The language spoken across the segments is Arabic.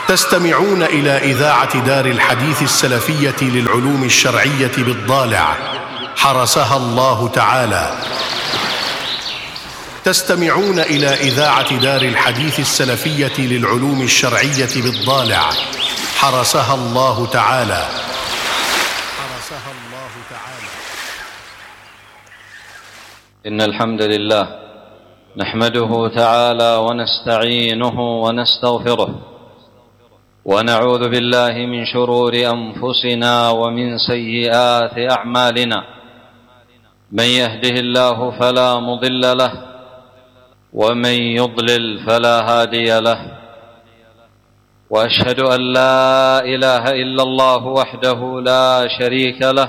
تستمعون إلى إذاعة دار الحديث السلفية للعلوم الشرعية بالضالع حرسها الله تعالى. تستمعون إلى إذاعة دار الحديث السلفية للعلوم الشرعية بالضالع حرسها الله تعالى. إن الحمد لله نحمده تعالى ونستعينه ونستغفره، ونعوذ بالله من شرور أنفسنا ومن سيئات أعمالنا. من يهده الله فلا مضل له، ومن يضلل فلا هادي له. وأشهد أن لا إله إلا الله وحده لا شريك له،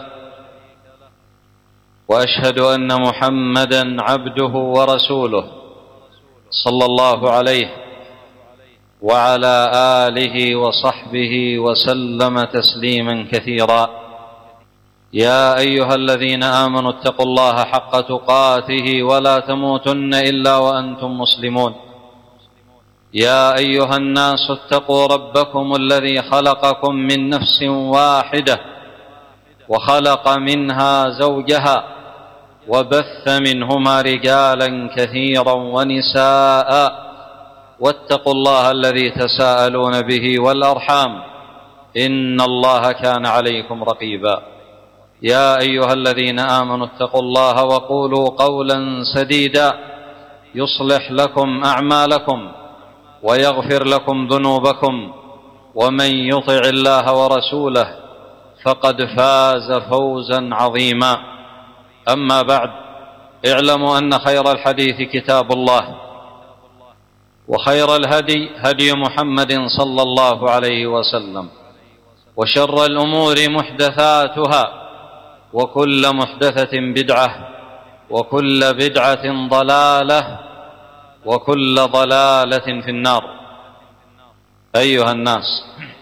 وأشهد أن محمدًا عبده ورسوله صلى الله عليه وعلى آله وصحبه وسلم تسليمًا كثيرا. يا أيها الذين آمنوا اتقوا الله حق تقاته ولا تموتن إلا وأنتم مسلمون. يا أيها الناس اتقوا ربكم الذي خلقكم من نفس واحدة، وخلق منها زوجها، وبث منهما رجالا كثيرا ونساء. واتقوا الله الذي تساءلون به والأرحام، إن الله كان عليكم رقيبا. يا أيها الذين آمنوا اتقوا الله وقولوا قولا سديدا يصلح لكم أعمالكم ويغفر لكم ذنوبكم، ومن يطع الله ورسوله فقد فاز فوزا عظيما. أما بعد، اعلموا أن خير الحديث كتاب الله، وخير الهدي هدي محمد صلى الله عليه وسلم، وشر الأمور محدثاتها، وكل محدثة بدعة، وكل بدعة ضلالة، وكل ضلالة في النار. أيها الناس،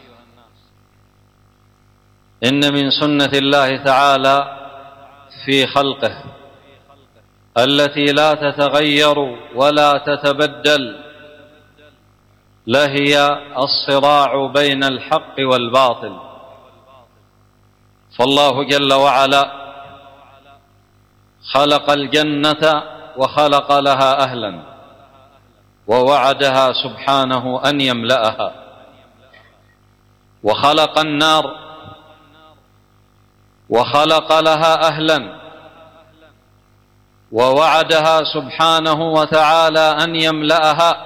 إن من سنة الله تعالى في خلقه التي لا تتغير ولا تتبدل لهي الصراع بين الحق والباطل. فالله جل وعلا خلق الجنة وخلق لها أهلا، ووعدها سبحانه أن يملأها، وخلق النار وخلق لها أهلا، ووعدها سبحانه وتعالى أن يملأها.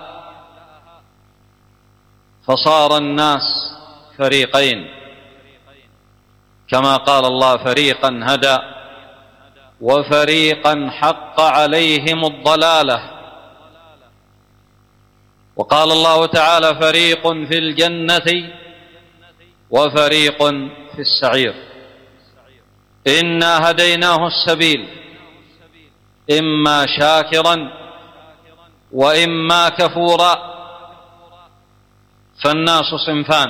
فصار الناس فريقين، كما قال الله: فريقا هدى وفريقا حق عليهم الضلالة. وقال الله تعالى: فريق في الجنة وفريق في السعير. إنا هديناه السبيل، إما شاكرا وإما كفورا. فالناس صنفان: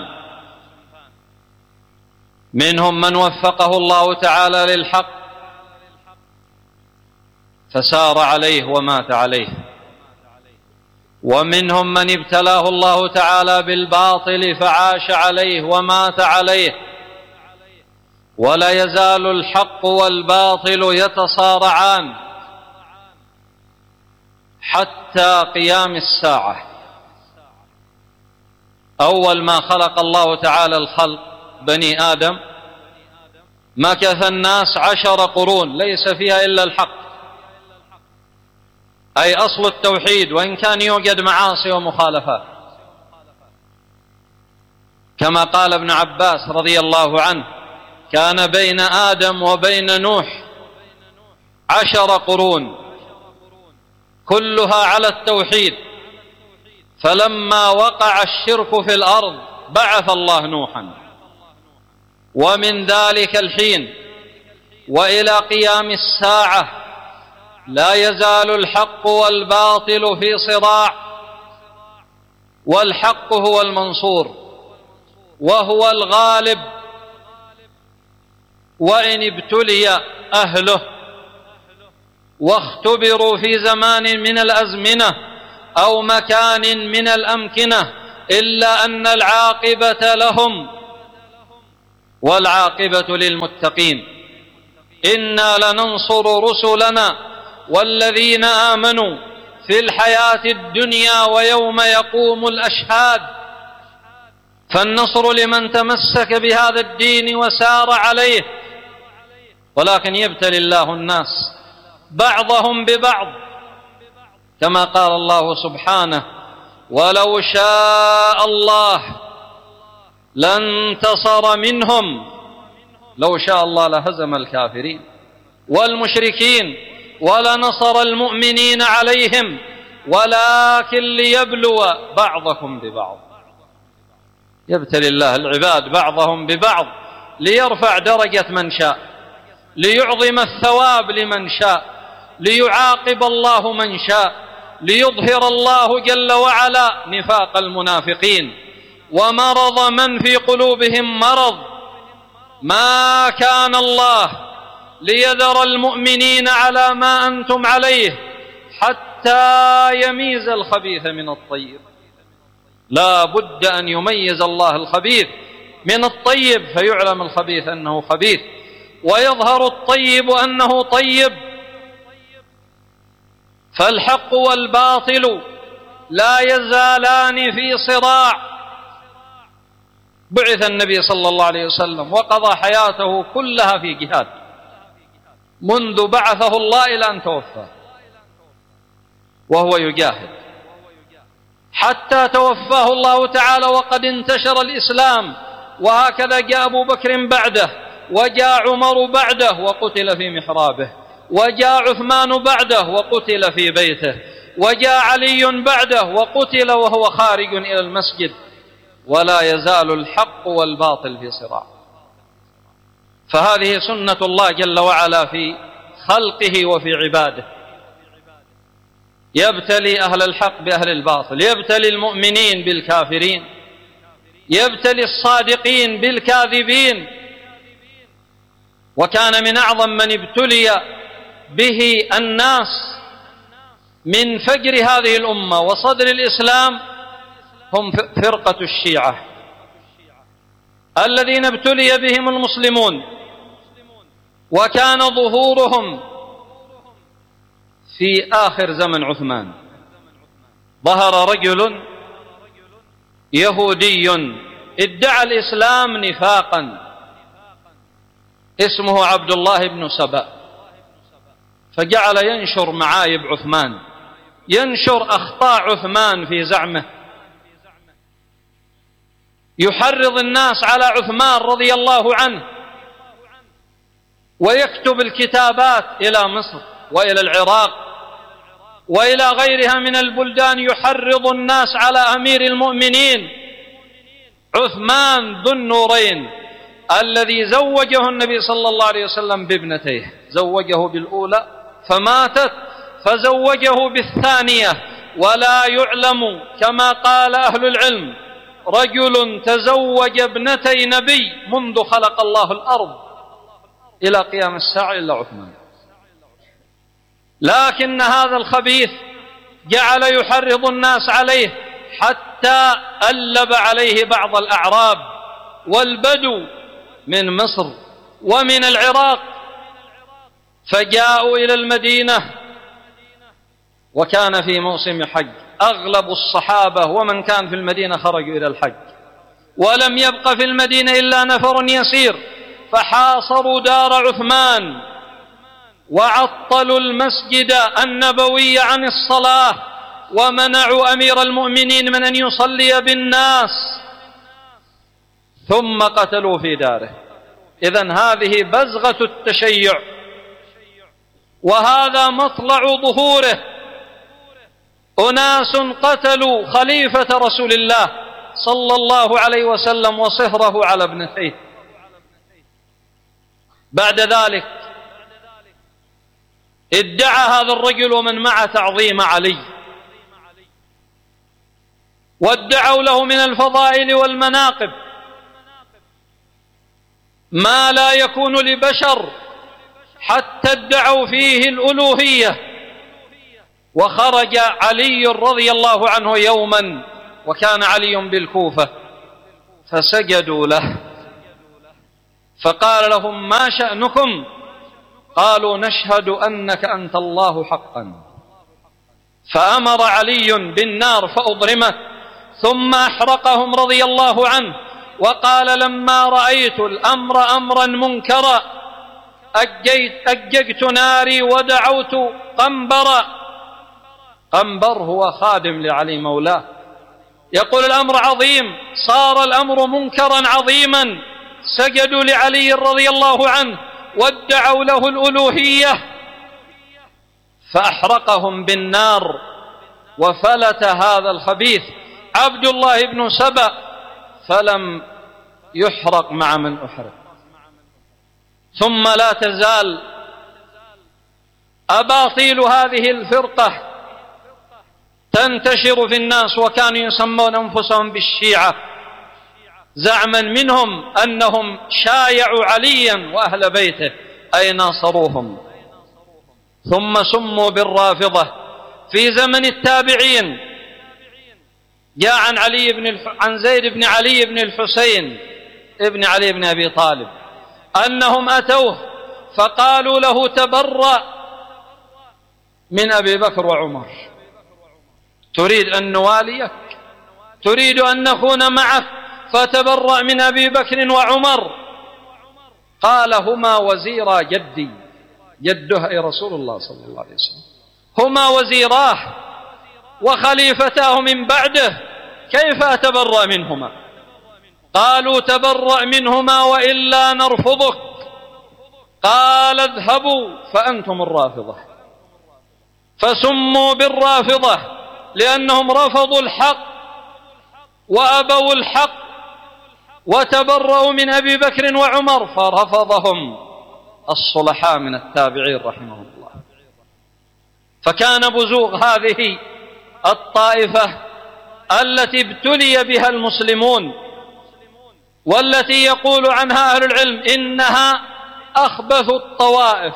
منهم من وفقه الله تعالى للحق فسار عليه ومات عليه، ومنهم من ابتلاه الله تعالى بالباطل فعاش عليه ومات عليه. ولا يزال الحق والباطل يتصارعان حتى قيام الساعة. أول ما خلق الله تعالى الخلق بني آدم مكث الناس 10 قرون ليس فيها إلا الحق، أي أصل التوحيد، وإن كان يوجد معاصي ومخالفات. كما قال ابن عباس رضي الله عنه: كان بين آدم وبين نوح 10 قرون كلها على التوحيد، فلما وقع الشرك في الأرض بعث الله نوحا. ومن ذلك الحين وإلى قيام الساعة لا يزال الحق والباطل في صراع، والحق هو المنصور وهو الغالب، وإن ابتلي أهله واختبروا في زمان من الأزمنة أو مكان من الأمكنة إلا أن العاقبة لهم والعاقبة للمتقين. إنا لننصر رسلنا والذين آمنوا في الحياة الدنيا ويوم يقوم الأشهاد. فالنصر لمن تمسك بهذا الدين وسار عليه، ولكن يبتلي الله الناس بعضهم ببعض، كما قال الله سبحانه: ولو شاء الله لانتصر منهم، لو شاء الله لهزم الكافرين والمشركين ولنصر المؤمنين عليهم، ولكن ليبلو بعضكم ببعض. يبتلي الله العباد بعضهم ببعض ليرفع درجة من شاء، ليعظم الثواب لمن شاء، ليعاقب الله من شاء، ليظهر الله جل وعلا نفاق المنافقين ومرض من في قلوبهم مرض. ما كان الله ليذر المؤمنين على ما أنتم عليه حتى يميز الخبيث من الطيب. لا بد أن يميز الله الخبيث من الطيب، فيعلم الخبيث أنه خبيث ويظهر الطيب أنه طيب. فالحق والباطل لا يزالان في صراع. بعث النبي صلى الله عليه وسلم وقضى حياته كلها في جهاد منذ بعثه الله إلى أن توفى، وهو يجاهد حتى توفاه الله تعالى وقد انتشر الإسلام. وهكذا جاء أبو بكر بعده، وجاء عمر بعده وقتل في محرابه، وجاء عثمان بعده وقتل في بيته، وجاء علي بعده وقتل وهو خارج إلى المسجد. ولا يزال الحق والباطل في صراع. فهذه سنة الله جل وعلا في خلقه وفي عباده. يبتلي أهل الحق بأهل الباطل، يبتلي المؤمنين بالكافرين، يبتلي الصادقين بالكاذبين. وكان من أعظم من ابتلي به الناس من فجر هذه الأمة وصدر الإسلام هم فرقة الشيعة الذين ابتلي بهم المسلمون. وكان ظهورهم في آخر زمن عثمان. ظهر رجل يهودي ادعى الإسلام نفاقا اسمه عبد الله بن سبأ، فجعل ينشر معايب عثمان، ينشر أخطاء عثمان في زعمه، يحرض الناس على عثمان رضي الله عنه، ويكتب الكتابات إلى مصر وإلى العراق وإلى غيرها من البلدان يحرض الناس على أمير المؤمنين عثمان ذو النورين الذي زوجه النبي صلى الله عليه وسلم بابنتيه. زوجه بالأولى فماتت، فزوجه بالثانية. ولا يعلم كما قال أهل العلم رجل تزوج ابنتي نبي منذ خلق الله الأرض إلى قيام الساعة إلا عثمان. لكن هذا الخبيث جعل يحرض الناس عليه حتى ألب عليه بعض الأعراب والبدو من مصر ومن العراق، فجاءوا إلى المدينة وكان في موسم حج. أغلب الصحابة ومن كان في المدينة خرجوا إلى الحج، ولم يبق في المدينة إلا نفر يسير، فحاصروا دار عثمان وعطلوا المسجد النبوي عن الصلاة، ومنعوا أمير المؤمنين من أن يصلي بالناس، ثم قتلوا في داره. إذن هذه بزغة التشيع، وهذا مطلع ظهوره. أناس قتلوا خليفة رسول الله صلى الله عليه وسلم وصهره على ابنتيه. بعد ذلك ادعى هذا الرجل ومن معه تعظيم علي، وادعوا له من الفضائل والمناقب ما لا يكون لبشر، حتى ادعوا فيه الألوهية. وخرج علي رضي الله عنه يوما وكان علي بالكوفة، فسجدوا له، فقال لهم: ما شأنكم؟ قالوا: نشهد أنك أنت الله حقا. فأمر علي بالنار فأضرمت، ثم أحرقهم رضي الله عنه، وقال: لما رأيت الأمر أمرا منكرا أججت ناري ودعوت قنبرا. قنبر هو خادم لعلي مولاه، يقول: الأمر عظيم، صار الأمر منكرا عظيما، سجدوا لعلي رضي الله عنه وادعوا له الألوهية، فأحرقهم بالنار، وفلت هذا الخبيث عبد الله بن سبأ فلم يحرق مع من أحرق. ثم لا تزال أباطيل هذه الفرقة تنتشر في الناس، وكانوا يسمون أنفسهم بالشيعة، زعما منهم أنهم شايعوا عليا وأهل بيته أي ناصروهم. ثم سموا بالرافضة في زمن التابعين. جاء عن زيد بن علي بن الحسين ابن علي بن أبي طالب أنهم أتوه فقالوا له: تبرأ من أبي بكر وعمر، تريد أن نواليك؟ تريد أن نكون معك؟ فتبرأ من أبي بكر وعمر. قال: هما وزيرا جدي، جده أي رسول الله صلى الله عليه وسلم، هما وزيراه وخليفتاه من بعده، كيف أتبرأ منهما؟ قالوا: تبرأ منهما وإلا نرفضك. قال: اذهبوا فأنتم الرافضة. فسموا بالرافضة لأنهم رفضوا الحق وأبوا الحق وتبرأوا من أبي بكر وعمر، فرفضهم الصلحاء من التابعين رحمهم الله. فكان بزوغ هذه الطائفة التي ابتلي بها المسلمون، والتي يقول عنها أهل العلم إنها أخبث الطوائف،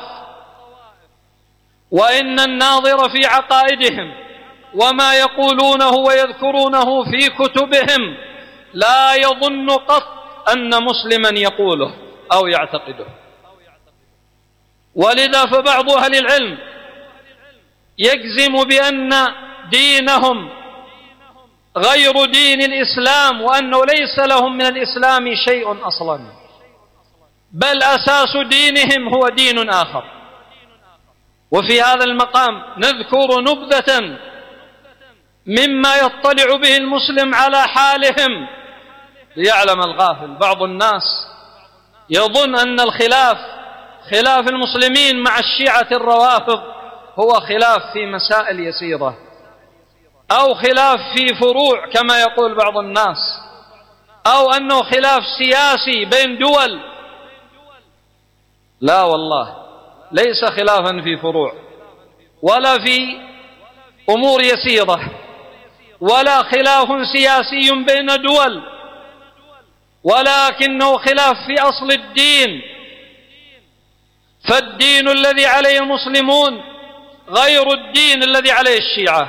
وإن الناظر في عقائدهم وما يقولونه ويذكرونه في كتبهم لا يظن قط أن مسلما يقوله أو يعتقده. ولذا فبعض أهل العلم يجزم بأن دينهم غير دين الإسلام، وأنه ليس لهم من الإسلام شيء أصلا، بل أساس دينهم هو دين آخر. وفي هذا المقام نذكر نبذة مما يطلع به المسلم على حالهم ليعلم الغافل. بعض الناس يظن أن خلاف المسلمين مع الشيعة الروافض هو خلاف في مسائل يسيرة، أو خلاف في فروع كما يقول بعض الناس، أو أنه خلاف سياسي بين دول. لا والله، ليس خلافا في فروع ولا في أمور يسيرة، ولا خلاف سياسي بين دول، ولكنه خلاف في أصل الدين. فالدين الذي عليه المسلمون غير الدين الذي عليه الشيعة.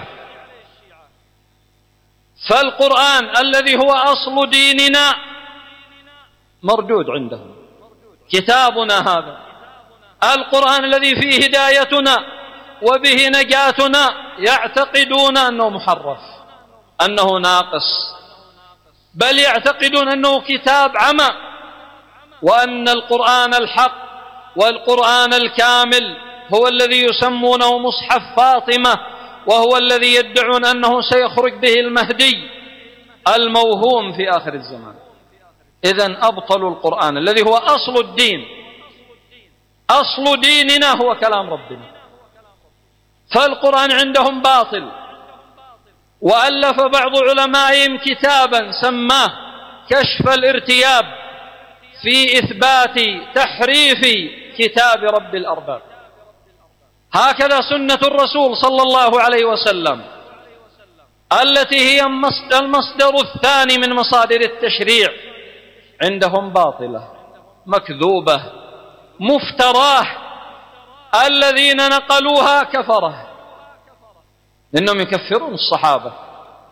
فالقرآن الذي هو أصل ديننا مردود عندهم، كتابنا هذا القرآن الذي فيه هدايتنا وبه نجاتنا يعتقدون أنه محرف، أنه ناقص، بل يعتقدون أنه كتاب عمى، وأن القرآن الحق والقرآن الكامل هو الذي يسمونه مصحف فاطمة، وهو الذي يدعون أنه سيخرج به المهدي الموهوم في آخر الزمان. إذن أبطلوا القرآن الذي هو أصل الدين. أصل ديننا هو كلام ربنا، فالقرآن عندهم باطل. وألف بعض علمائهم كتابا سماه كشف الارتياب في إثبات تحريف كتاب رب الأرباب. هكذا سنة الرسول صلى الله عليه وسلم التي هي المصدر الثاني من مصادر التشريع عندهم باطلة مكذوبة مفتراه، الذين نقلوها كفره، إنهم يكفرون الصحابة،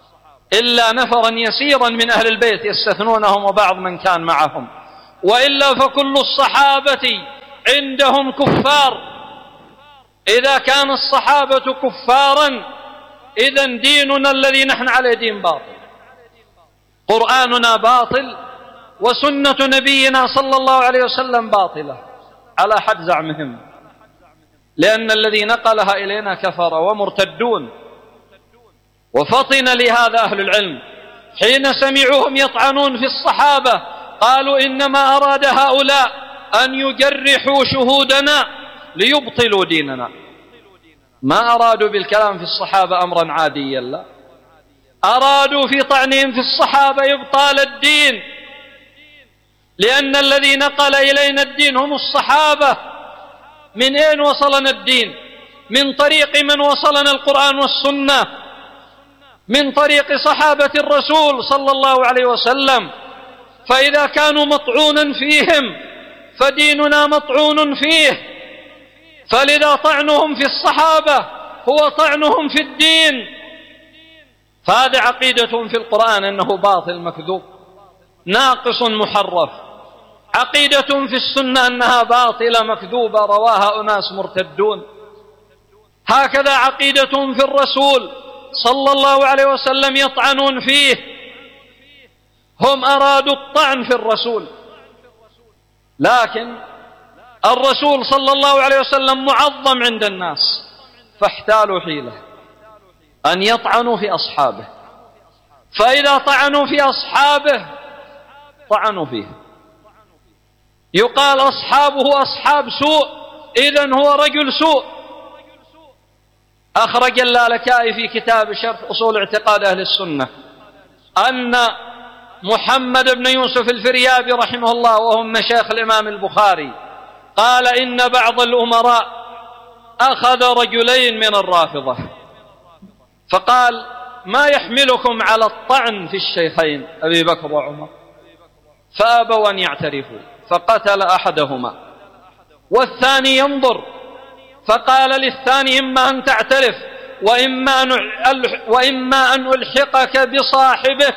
إلا نفرا يسيرا من أهل البيت يستثنونهم وبعض من كان معهم، وإلا فكل الصحابة عندهم كفار. إذا كان الصحابة كفارا إذن ديننا الذي نحن عليه دين باطل، قرآننا باطل، وسنة نبينا صلى الله عليه وسلم باطلة على حد زعمهم، لأن الذي نقلها إلينا كفر ومرتدون. وفطن لهذا أهل العلم حين سمعوهم يطعنون في الصحابة، قالوا إنما أراد هؤلاء أن يجرحوا شهودنا ليبطلوا ديننا. ما أرادوا بالكلام في الصحابة أمرا عاديا، لا، أرادوا في طعنهم في الصحابة إبطال الدين، لأن الذي نقل إلينا الدين هم الصحابة. من أين وصلنا الدين؟ من طريق من وصلنا القرآن والسنة، من طريق صحابة الرسول صلى الله عليه وسلم. فإذا كانوا مطعونا فيهم فديننا مطعون فيه، فلذا طعنهم في الصحابة هو طعنهم في الدين. فهذه عقيدتهم في القرآن أنه باطل مكذوب ناقص محرف، عقيدتهم في السنة أنها باطلة مكذوبة رواها أناس مرتدون. هكذا عقيدتهم في الرسول صلى الله عليه وسلم يطعنون فيه. هم أرادوا الطعن في الرسول، لكن الرسول صلى الله عليه وسلم معظم عند الناس، فاحتالوا حيلة أن يطعنوا في أصحابه. فإذا طعنوا في أصحابه طعنوا فيه. يقال أصحابه أصحاب سوء، إذن هو رجل سوء. أخرج اللالكائي في كتاب شرح أصول اعتقاد أهل السنة أن محمد بن يوسف الفريابي رحمه الله، وهم مشايخ الإمام البخاري، قال إن بعض الأمراء أخذ رجلين من الرافضة فقال ما يحملكم على الطعن في الشيخين أبي بكر وعمر؟ فأبوا أن يعترفوا، فقتل أحدهما، والثاني ينظر، فقال للثاني إما أن تعترف وإما أن ألحقك بصاحبه.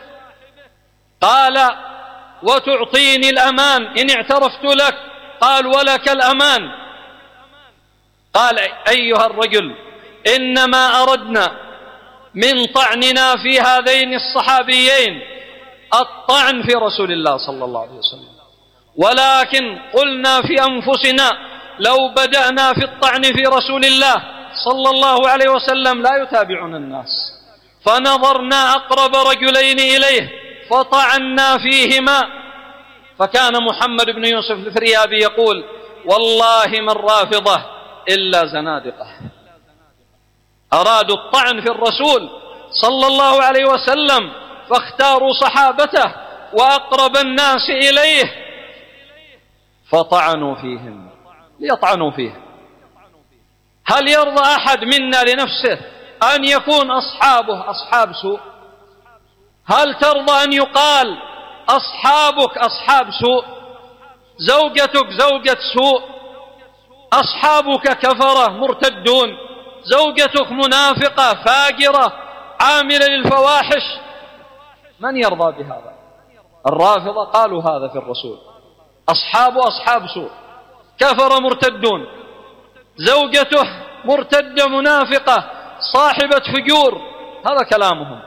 قال وتعطيني الأمان إن اعترفت لك؟ قال ولك الأمان. قال أيها الرجل إنما أردنا من طعننا في هذين الصحابيين الطعن في رسول الله صلى الله عليه وسلم، ولكن قلنا في أنفسنا لو بدأنا في الطعن في رسول الله صلى الله عليه وسلم لا يتابعنا الناس، فنظرنا أقرب رجلين إليه فطعنا فيهما. فكان محمد بن يوسف الفريابي يقول والله ما الرافضة إلا زنادقة، أرادوا الطعن في الرسول صلى الله عليه وسلم فاختاروا صحابته وأقرب الناس إليه فطعنوا فيهم ليطعنوا فيه. هل يرضى أحد منا لنفسه أن يكون أصحابه أصحاب سوء؟ هل ترضى أن يقال أصحابك أصحاب سوء، زوجتك زوجة سوء، أصحابك كفرة مرتدون، زوجتك منافقة فاجرة عاملة للفواحش؟ من يرضى بهذا؟ الرافضة قالوا هذا في الرسول، أصحابه أصحاب سوء، كفر مرتدون، زوجته مرتدة منافقة صاحبة فجور، هذا كلامهم.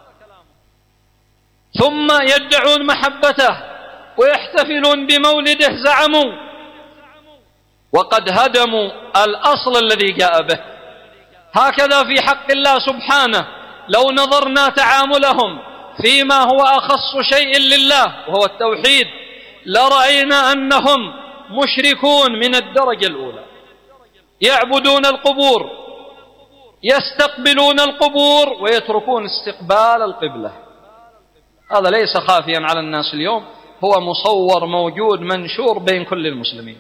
ثم يدعون محبته ويحتفلون بمولده زعموا، وقد هدموا الأصل الذي جاء به. هكذا في حق الله سبحانه لو نظرنا تعاملهم فيما هو أخص شيء لله وهو التوحيد لرأينا أنهم مشركون من الدرجة الأولى، يعبدون القبور، يستقبلون القبور ويتركون استقبال القبلة. هذا ليس خافيا على الناس اليوم، هو مصور موجود منشور بين كل المسلمين.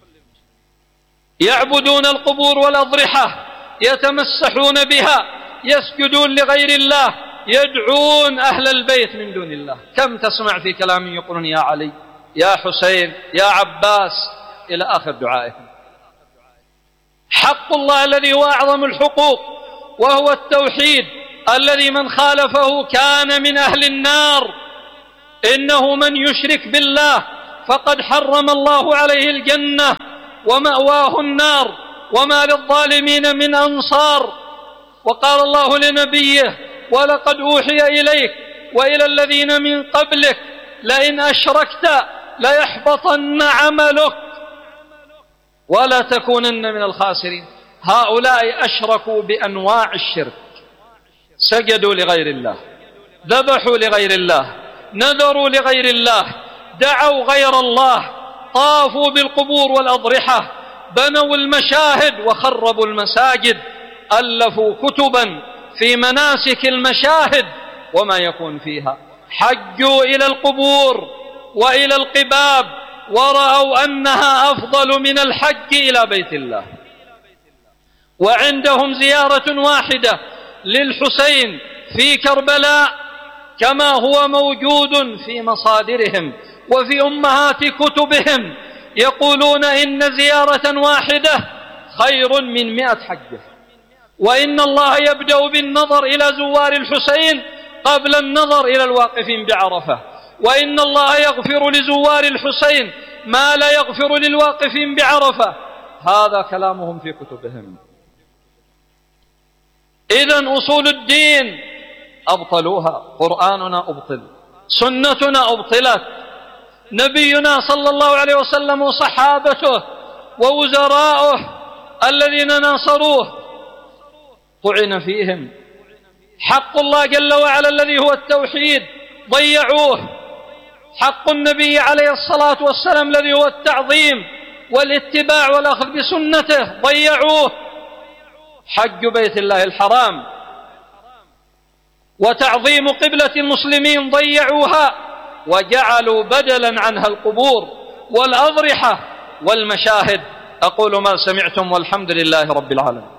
يعبدون القبور والأضرحة، يتمسحون بها، يسجدون لغير الله، يدعون أهل البيت من دون الله. كم تسمع في كلام يقولون يا علي يا حسين يا عباس إلى آخر دعائهم. حق الله الذي هو أعظم الحقوق وهو التوحيد الذي من خالفه كان من أهل النار. إنه من يشرك بالله فقد حرم الله عليه الجنة ومأواه النار وما للظالمين من أنصار. وقال الله لنبيه: ولقد أوحي إليك وإلى الذين من قبلك لئن أشركت ليحبطن عملك ولا تكونن من الخاسرين. هؤلاء أشركوا بأنواع الشرك، سجدوا لغير الله، ذبحوا لغير الله، نذروا لغير الله، دعوا غير الله، طافوا بالقبور والأضرحة، بنوا المشاهد وخربوا المساجد، ألفوا كتبا في مناسك المشاهد وما يكون فيها، حجوا إلى القبور وإلى القباب ورأوا أنها أفضل من الحج إلى بيت الله. وعندهم زيارة واحدة للحسين في كربلاء كما هو موجود في مصادرهم وفي أمهات كتبهم، يقولون إن زيارة واحدة خير من 100 حجة، وإن الله يبدأ بالنظر إلى زوار الحسين قبل النظر إلى الواقفين بعرفة، وإن الله يغفر لزوار الحسين ما لا يغفر للواقفين بعرفة. هذا كلامهم في كتبهم. إذن أصول الدين أبطلوها، قرآننا أبطل، سنتنا أبطلت، نبينا صلى الله عليه وسلم وصحابته ووزراؤه الذين ناصروه طعن فيهم. حق الله جل وعلا الذي هو التوحيد ضيعوه، حق النبي عليه الصلاة والسلام الذي هو التعظيم والاتباع والأخذ بسنته ضيعوه، حج بيت الله الحرام وتعظيم قبلة المسلمين ضيعوها، وجعلوا بدلا عنها القبور والأضرحة والمشاهد. أقول ما سمعتم والحمد لله رب العالمين.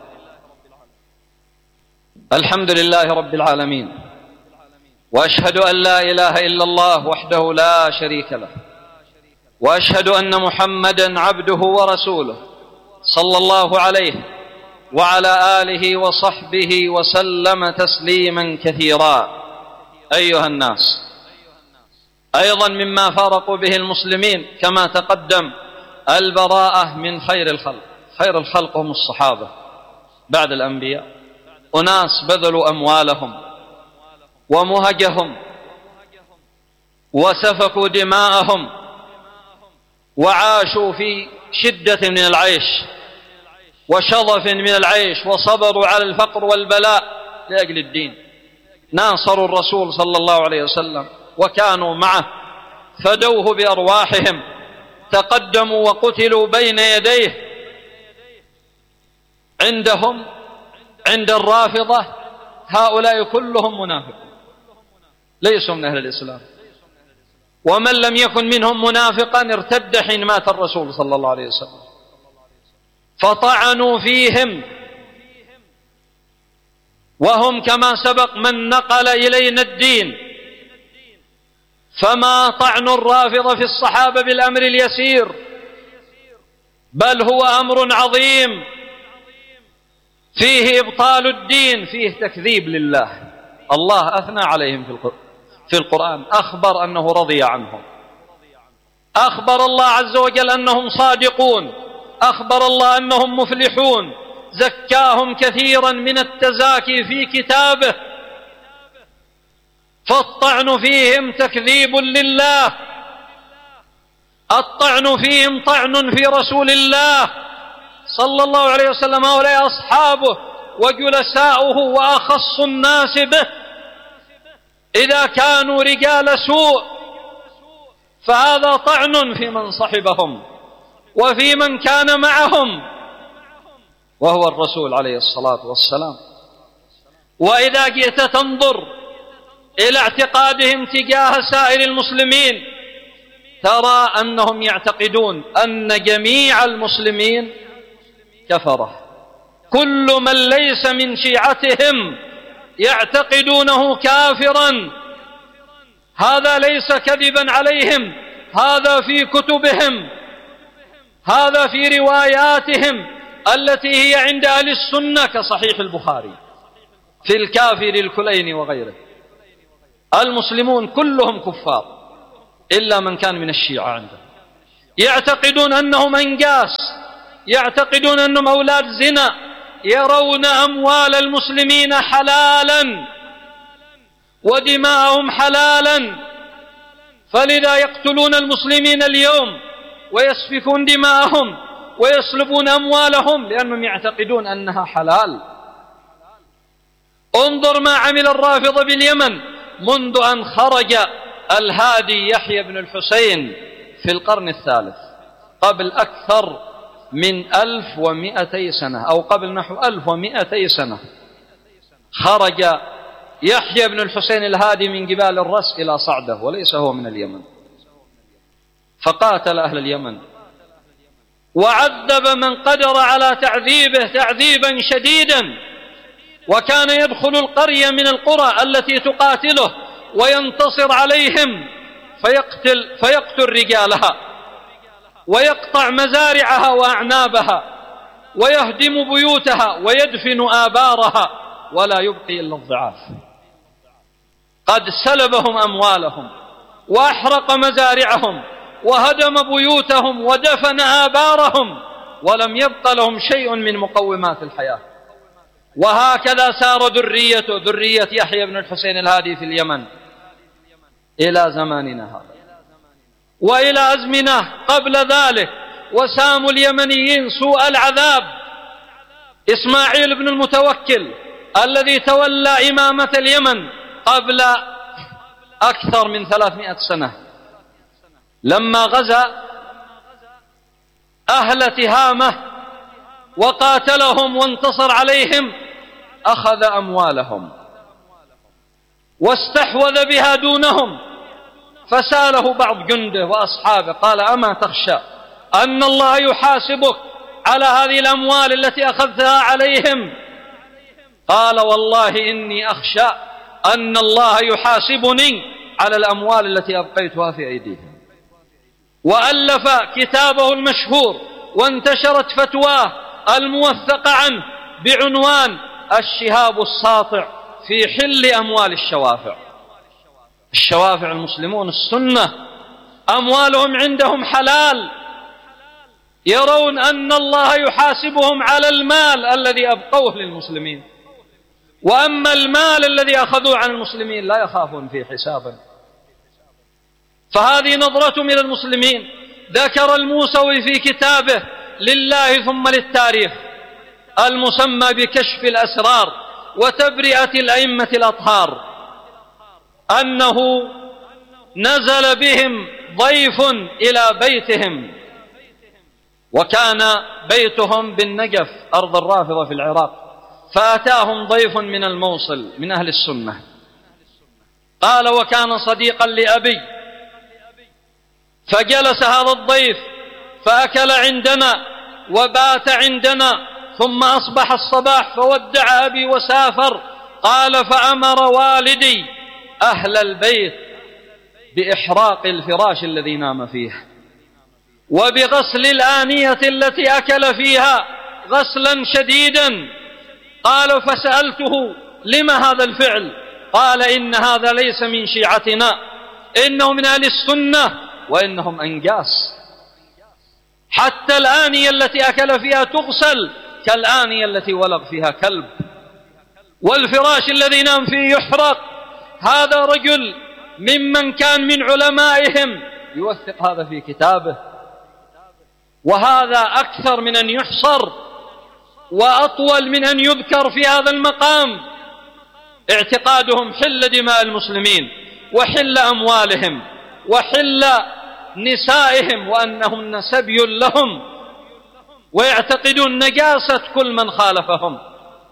الحمد لله رب العالمين، وأشهد أن لا إله إلا الله وحده لا شريك له، وأشهد أن محمدا عبده ورسوله صلى الله عليه وعلى آله وصحبه وسلم تسليما كثيرا. أيها الناس، أيضا مما فارقوا به المسلمين كما تقدم البراءة من خير الخلق. خير الخلق هم الصحابة بعد الأنبياء، أناس بذلوا أموالهم ومهجهم وسفكوا دماءهم وعاشوا في شدة من العيش وشظف من العيش، وصبروا على الفقر والبلاء لأجل الدين، ناصروا الرسول صلى الله عليه وسلم وكانوا معه، فدوه بأرواحهم، تقدموا وقتلوا بين يديه. عندهم عند الرافضة هؤلاء كلهم منافقون، ليسوا من أهل الإسلام، ومن لم يكن منهم منافقا ارتد حين مات الرسول صلى الله عليه وسلم، فطعنوا فيهم، وهم كما سبق من نقل إلينا الدين، فما طعن الرافضة في الصحابة بالأمر اليسير، بل هو أمر عظيم فيه إبطال الدين، فيه تكذيب لله. الله أثنى عليهم في القرآن، أخبر أنه رضي عنهم، أخبر الله عز وجل أنهم صادقون، أخبر الله أنهم مفلحون، زكاهم كثيرا من التزاكي في كتابه، فالطعن فيهم تكذيب لله، الطعن فيهم طعن في رسول الله صلى الله عليه وسلم، هؤلاء أصحابه وجلساؤه وأخص الناس به. إذا كانوا رجال سوء فهذا طعن في من صحبهم وفي من كان معهم، وهو الرسول عليه الصلاة والسلام. وإذا جئت تنظر إلى اعتقادهم تجاه سائر المسلمين ترى أنهم يعتقدون أن جميع المسلمين كفرة، كل من ليس من شيعتهم يعتقدونه كافرا. هذا ليس كذبا عليهم، هذا في كتبهم، هذا في رواياتهم التي هي عند أهل السنة كصحيح البخاري في الكافر الكلين وغيره. المسلمون كلهم كفار إلا من كان من الشيعة عندهم، يعتقدون أنهم أنجاس، يعتقدون أنهم أولاد زنا، يرون أموال المسلمين حلالا ودماءهم حلالا، فلذا يقتلون المسلمين اليوم ويسفكون دماءهم ويسلبون أموالهم لأنهم يعتقدون أنها حلال. انظر ما عمل الرافضة باليمن منذ أن خرج الهادي يحيى بن الحسين في القرن الثالث، قبل أكثر من 1200 سنة أو قبل نحو 1200 سنة خرج يحيى بن الحسين الهادي من جبال الرس إلى صعدة، وليس هو من اليمن، فقاتل أهل اليمن وعذب من قدر على تعذيبه تعذيبا شديدا، وكان يدخل القرية من القرى التي تقاتله وينتصر عليهم فيقتل رجالها ويقطع مزارعها وأعنابها ويهدم بيوتها ويدفن آبارها ولا يبقي إلا الضعاف. قد سلبهم أموالهم وأحرق مزارعهم وهدم بيوتهم ودفن آبارهم ولم يبق لهم شيء من مقومات الحياة. وهكذا سار ذرية يحيى بن الحسين الهادي في اليمن إلى زماننا هذا وإلى أزمنة قبل ذلك. وساموا اليمنيين سوء العذاب. إسماعيل بن المتوكل الذي تولى إمامة اليمن قبل أكثر من 300 سنة لما غزا أهل تهامة وقاتلهم وانتصر عليهم أخذ أموالهم واستحوذ بها دونهم، فساله بعض جنده وأصحابه قال: أما تخشى أن الله يحاسبك على هذه الأموال التي أخذتها عليهم؟ قال: والله إني أخشى أن الله يحاسبني على الأموال التي أبقيتها في أيديهم. وألف كتابه المشهور وانتشرت فتواه الموثق عنه بعنوان الشهاب الساطع في حل أموال الشوافع. الشوافع المسلمون السنة أموالهم عندهم حلال، يرون أن الله يحاسبهم على المال الذي أبقوه للمسلمين، وأما المال الذي أخذوه عن المسلمين لا يخافون فيه حسابا. فهذه نظرة من المسلمين. ذكر الموسوي في كتابه لله ثم للتاريخ المسمى بكشف الأسرار وتبرئة الأئمة الأطهار أنه نزل بهم ضيف إلى بيتهم، وكان بيتهم بالنجف أرض الرافضة في العراق، فأتاهم ضيف من الموصل من أهل السنة. قال: وكان صديقا لأبي، فجلس هذا الضيف فأكل عندنا وبات عندنا، ثم أصبح الصباح فودع أبي وسافر. قال: فأمر والدي أهل البيت بإحراق الفراش الذي نام فيه وبغسل الآنية التي أكل فيها غسلا شديدا. قال: فسألته: لما هذا الفعل؟ قال: إن هذا ليس من شيعتنا، إنه من أهل السنة وإنهم أنجاس، حتى الآنية التي أكل فيها تغسل كالآنية التي ولغ فيها كلب، والفراش الذي نام فيه يحرق. هذا رجل ممن كان من علمائهم يوثق هذا في كتابه، وهذا أكثر من أن يحصر وأطول من أن يذكر في هذا المقام. اعتقادهم حل دماء المسلمين وحل أموالهم وحل نسائهم وأنهن سبي لهم، ويعتقدون نجاسة كل من خالفهم.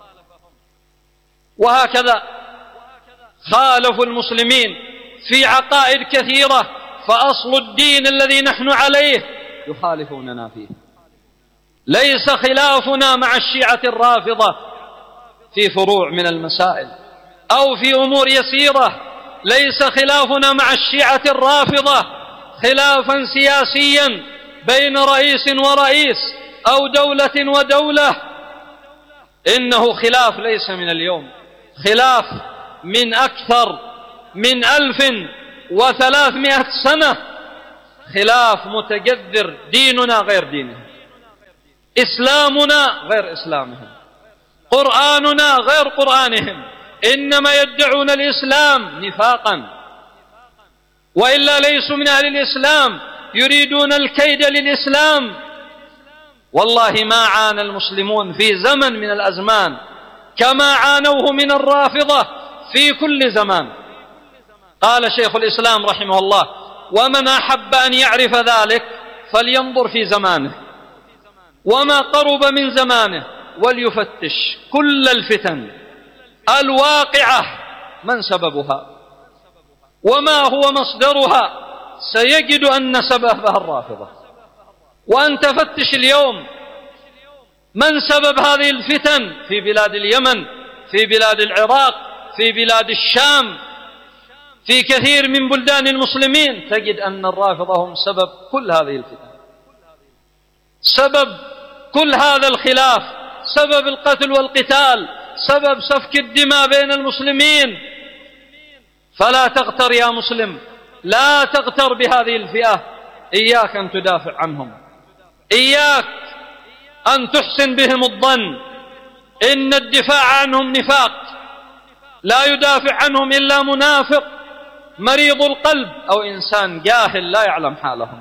وهكذا خالفوا المسلمين في عقائد كثيرة، فأصل الدين الذي نحن عليه يخالفوننا فيه. ليس خلافنا مع الشيعة الرافضة في فروع من المسائل أو في أمور يسيرة، ليس خلافنا مع الشيعة الرافضة خلافا سياسيا بين رئيس ورئيس أو دولة ودولة، إنه خلاف ليس من اليوم، خلاف من أكثر من 1300 سنة، خلاف متجذر، ديننا غير دينهم، إسلامنا غير إسلامهم، قرآننا غير قرآنهم، إنما يدعون الإسلام نفاقا، وإلا ليسوا من أهل الإسلام، يريدون الكيد للإسلام. والله ما عانى المسلمون في زمن من الأزمان كما عانوه من الرافضة في كل زمان. قال شيخ الإسلام رحمه الله: ومن أحب أن يعرف ذلك فلينظر في زمانه وما قرب من زمانه وليفتش كل الفتن الواقعة من سببها وما هو مصدرها، سيجد أن سببها الرافضة. وأن تفتش اليوم من سبب هذه الفتن في بلاد اليمن، في بلاد العراق، في بلاد الشام، في كثير من بلدان المسلمين، تجد أن الرافضة هم سبب كل هذه الفتن، سبب كل هذا الخلاف، سبب القتل والقتال، سبب سفك الدماء بين المسلمين. فلا تغتر يا مسلم، لا تغتر بهذه الفئة، إياك أن تدافع عنهم، إياك أن تحسن بهم الظن، إن الدفاع عنهم نفاق، لا يدافع عنهم إلا منافق مريض القلب أو إنسان جاهل لا يعلم حالهم.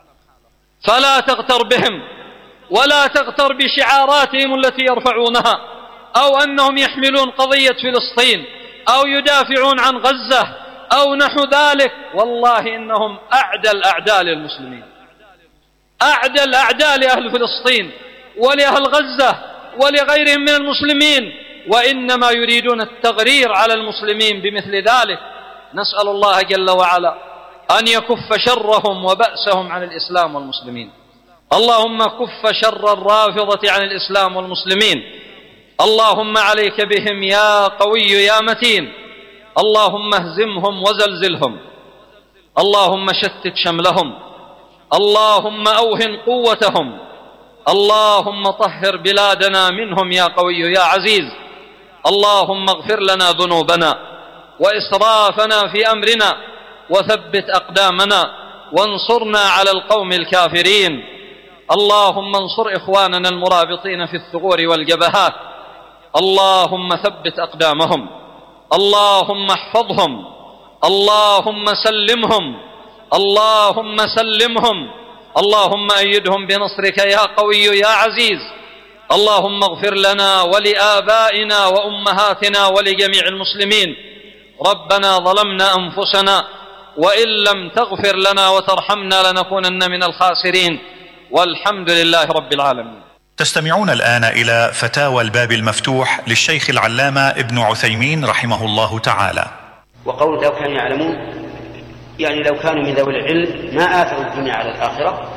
فلا تغتر بهم ولا تغتر بشعاراتهم التي يرفعونها، أو أنهم يحملون قضية فلسطين أو يدافعون عن غزة أو نحو ذلك. والله إنهم أعدى الأعداء للمسلمين، أعدى الأعداء لأهل فلسطين ولأهل غزة ولغيرهم من المسلمين، وإنما يريدون التغرير على المسلمين بمثل ذلك. نسأل الله جل وعلا أن يكف شرهم وبأسهم عن الإسلام والمسلمين. اللهم كف شر الرافضة عن الإسلام والمسلمين. اللهم عليك بهم يا قوي يا متين. اللهم اهزمهم وزلزلهم، اللهم شتت شملهم، اللهم أوهن قوتهم، اللهم طهر بلادنا منهم يا قوي يا عزيز. اللهم اغفر لنا ذنوبنا وإسرافنا في أمرنا وثبت أقدامنا وانصرنا على القوم الكافرين. اللهم انصر إخواننا المرابطين في الثغور والجبهات، اللهم ثبت أقدامهم، اللهم احفظهم، اللهم سلمهم، اللهم سلمهم، اللهم أيدهم بنصرك يا قوي يا عزيز. اللهم اغفر لنا ولآبائنا وأمهاتنا ولجميع المسلمين. ربنا ظلمنا أنفسنا وإن لم تغفر لنا وترحمنا لنكونن من الخاسرين، والحمد لله رب العالمين. تستمعون الآن إلى فتاوى الباب المفتوح للشيخ العلامة ابن عثيمين رحمه الله تعالى. وقول لو كانوا يعلمون، يعني لو كانوا من ذوي العلم ما آثروا الدنيا على الآخرة،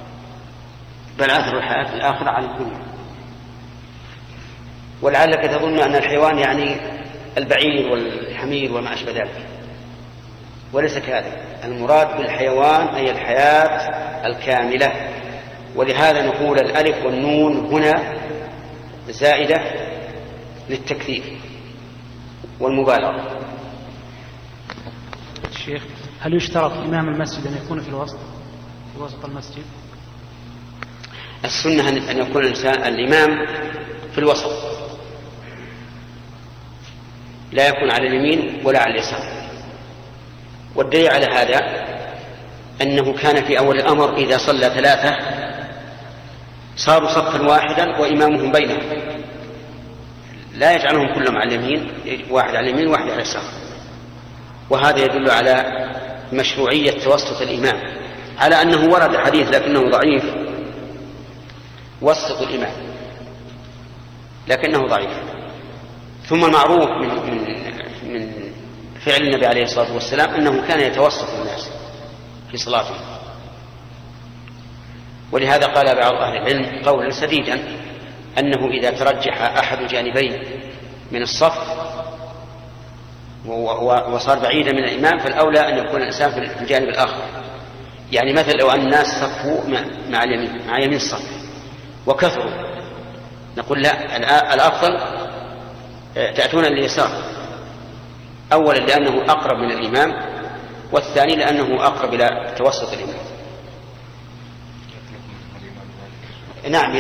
بل آثروا الحياة الآخرة على الدنيا. ولعلك تظن أن الحيوان يعني البعير والحمير وما أشبه ذلك، وليس كذلك. المراد بالحيوان أي الحياة الكاملة، ولهذا نقول الألف والنون هنا زائدة للتكثير والمبالغة. الشيخ، هل يشترط إمام المسجد أن يكون في وسط المسجد؟ السنة أن يكون الإمام في الوسط، لا يكون على اليمين ولا على اليسار. والدليل على هذا أنه كان في أول الأمر إذا صلى 3 صاروا صفا واحدا وإمامهم بينهم، لا يجعلهم كلهم على اليمين، واحد على اليمين واحد على اليسار. وهذا يدل على مشروعية توسط الإمام، على أنه ورد حديث لكنه ضعيف: وسط الإمام، لكنه ضعيف. ثم المعروف من فعل النبي عليه الصلاة والسلام أنه كان يتوسط الناس في صلاته. ولهذا قال بعض أهل العلم قولا سديدا أنه إذا ترجح أحد جانبين من الصف وصار بعيدا من الإمام فالأولى أن يكون الإنسان في الجانب الآخر. يعني مثلا لو أن الناس صفوا مع يمين الصف وكثروا، نقول لا، الأفضل تأتون اليسار أولا لأنه أقرب من الإمام، والثاني لأنه أقرب إلى توسط الإمام. نعم.